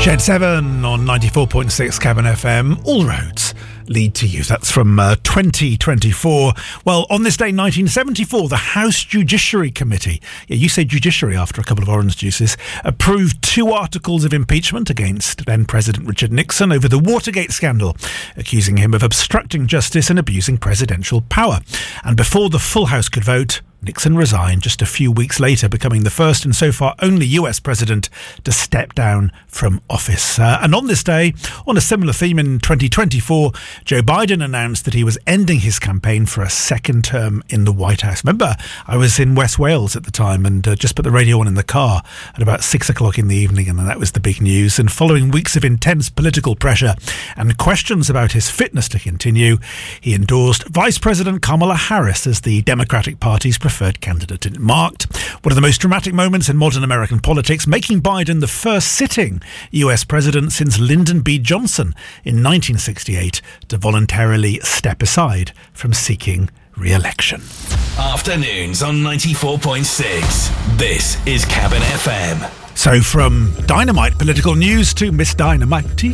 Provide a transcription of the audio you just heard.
Shed 7 on 94.6 Cabin FM. All roads lead to you. That's from 2024. Well, on this day, 1974, the House Judiciary Committee, you say judiciary after a couple of orange juices, approved 2 articles of impeachment against then-President Richard Nixon over the Watergate scandal, accusing him of obstructing justice and abusing presidential power. And before the full House could vote, Nixon resigned just a few weeks later, becoming the first and so far only US president to step down from office. And on this day, on a similar theme in 2024, Joe Biden announced that he was ending his campaign for a second term in the White House. Remember, I was in West Wales at the time and just put the radio on in the car at about 6 o'clock in the evening, and that was the big news. And following weeks of intense political pressure and questions about his fitness to continue, he endorsed Vice President Kamala Harris as the Democratic Party's preferred candidate. It marked one of the most dramatic moments in modern American politics, making Biden the first sitting US president since Lyndon B. Johnson in 1968 to voluntarily step aside from seeking re-election. Afternoons on 94.6. This is Cabin FM. So from dynamite political news to Miss Dynamite.